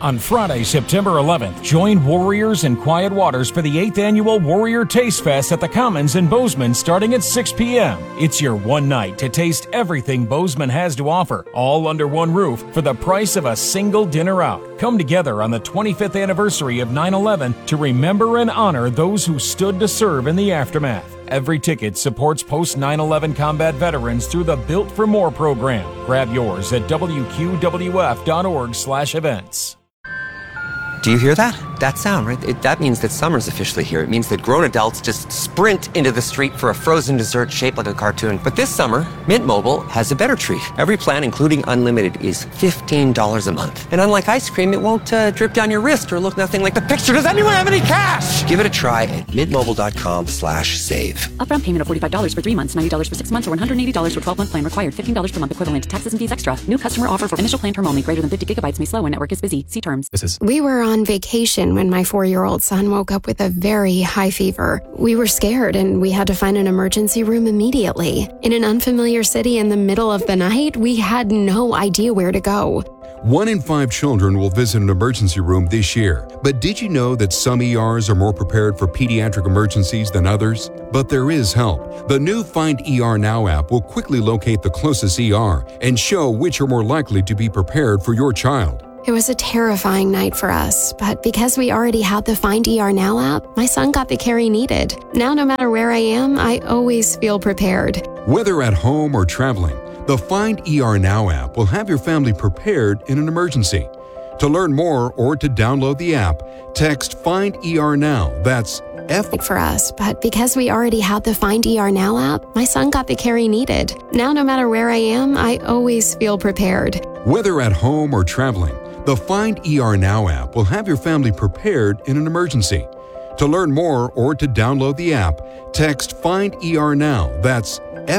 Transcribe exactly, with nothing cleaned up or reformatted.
On Friday, September eleventh, join Warriors and Quiet Waters for the eighth Annual Warrior Taste Fest at the Commons in Bozeman starting at six p.m. It's your one night to taste everything Bozeman has to offer, all under one roof for the price of a single dinner out. Come together on the twenty-fifth anniversary of nine eleven to remember and honor those who stood to serve in the aftermath. Every ticket supports post nine eleven combat veterans through the Built for More program. Grab yours at W Q W F dot org slash events. Do you hear that? That sound, right? It, that means that summer's officially here. It means that grown adults just sprint into the street for a frozen dessert shaped like a cartoon. But this summer, Mint Mobile has a better treat. Every plan, including unlimited, is fifteen dollars a month. And unlike ice cream, it won't uh, drip down your wrist or look nothing like the picture. Does anyone have any cash? Give it a try at mintmobile.com slash save. Upfront payment of forty-five dollars for three months, ninety dollars for six months, or one hundred eighty dollars for twelve-month plan required. fifteen dollars per month equivalent. Taxes and fees extra. New customer offer for initial plan term only. Greater than fifty gigabytes may slow when network is busy. See terms. This is. We were on vacation when my four-year-old son woke up with a very high fever. We were scared and we had to find an emergency room immediately. In an unfamiliar city in the middle of the night, we had no idea where to go. One in five children will visit an emergency room this year. But did you know that some E Rs are more prepared for pediatric emergencies than others? But there is help. The new Find E R Now app will quickly locate the closest E R and show which are more likely to be prepared for your child. It was a terrifying night for us, but because we already had the Find E R Now app, my son got the care he needed. Now, no matter where I am, I always feel prepared. Whether at home or traveling, the Find E R Now app will have your family prepared in an emergency. To learn more or to download the app, text Find E R Now. That's F for us, but because we already had the Find E R Now app, my son got the care he needed. Now, no matter where I am, I always feel prepared. Whether at home or traveling, the Find E R Now app will have your family prepared in an emergency. To learn more or to download the app, text Find E R Now. That's